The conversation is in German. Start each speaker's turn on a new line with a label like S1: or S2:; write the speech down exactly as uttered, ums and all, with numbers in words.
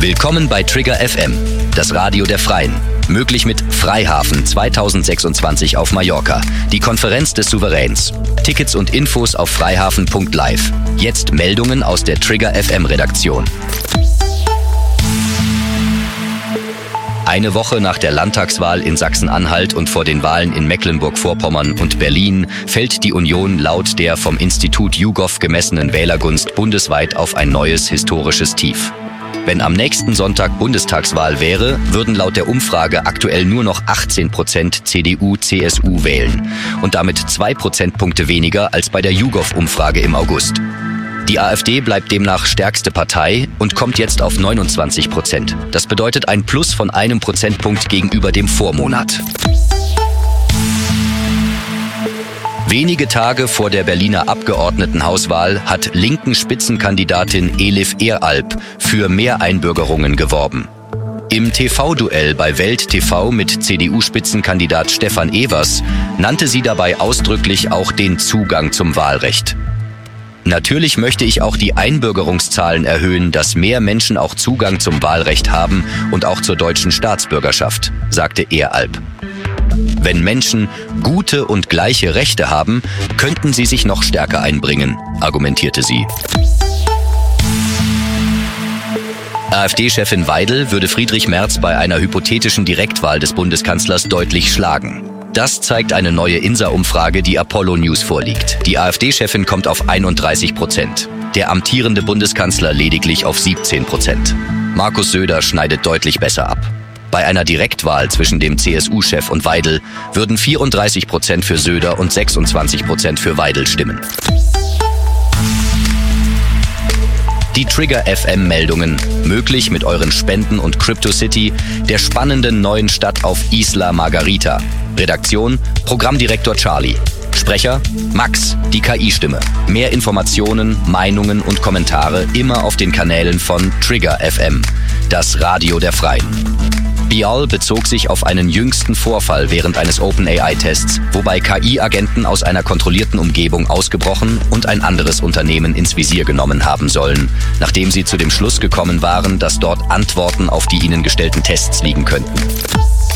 S1: Willkommen bei Trigger F M, das Radio der Freien. Möglich mit Freihafen zweitausendsechsundzwanzig auf Mallorca, die Konferenz des Souveräns. Tickets und Infos auf freihafen punkt live. Jetzt Meldungen aus der Trigger F M-Redaktion. Eine Woche nach der Landtagswahl in Sachsen-Anhalt und vor den Wahlen in Mecklenburg-Vorpommern und Berlin fällt die Union laut der vom Institut YouGov gemessenen Wählergunst bundesweit auf ein neues historisches Tief. Wenn am nächsten Sonntag Bundestagswahl wäre, würden laut der Umfrage aktuell nur noch achtzehn Prozent C D U C S U wählen und damit zwei Prozentpunkte weniger als bei der YouGov-Umfrage im August. Die AfD bleibt demnach stärkste Partei und kommt jetzt auf neunundzwanzig Prozent. Das bedeutet ein Plus von einem Prozentpunkt gegenüber dem Vormonat. Wenige Tage vor der Berliner Abgeordnetenhauswahl hat linken Spitzenkandidatin Elif Eralp für mehr Einbürgerungen geworben. Im T V-Duell bei Welt T V mit C D U-Spitzenkandidat Stefan Evers nannte sie dabei ausdrücklich auch den Zugang zum Wahlrecht. Natürlich möchte ich auch die Einbürgerungszahlen erhöhen, dass mehr Menschen auch Zugang zum Wahlrecht haben und auch zur deutschen Staatsbürgerschaft, sagte Eralp. Wenn Menschen gute und gleiche Rechte haben, könnten sie sich noch stärker einbringen, argumentierte sie. AfD-Chefin Weidel würde Friedrich Merz bei einer hypothetischen Direktwahl des Bundeskanzlers deutlich schlagen. Das zeigt eine neue INSA-Umfrage, die Apollo News vorliegt. Die AfD-Chefin kommt auf einunddreißig Prozent, der amtierende Bundeskanzler lediglich auf siebzehn Prozent. Markus Söder schneidet deutlich besser ab. Bei einer Direktwahl zwischen dem C S U-Chef und Weidel würden vierunddreißig Prozent für Söder und sechsundzwanzig Prozent für Weidel stimmen. Die Trigger F M-Meldungen, möglich mit euren Spenden und CryptoCity, der spannenden neuen Stadt auf Isla Margarita. Redaktion, Programmdirektor Charlie. Sprecher, Max, die K I-Stimme. Mehr Informationen, Meinungen und Kommentare immer auf den Kanälen von Trigger F M, das Radio der Freien. Bial bezog sich auf einen jüngsten Vorfall während eines OpenAI-Tests, wobei K I-Agenten aus einer kontrollierten Umgebung ausgebrochen und ein anderes Unternehmen ins Visier genommen haben sollen, nachdem sie zu dem Schluss gekommen waren, dass dort Antworten auf die ihnen gestellten Tests liegen könnten.